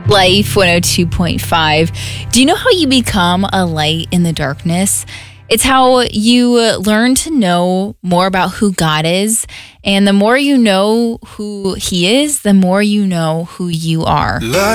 Life 102.5. Do you know how you become a light in the darkness? It's how you learn to know more about who God is. And the more you know who He is, the more you know who you are. Light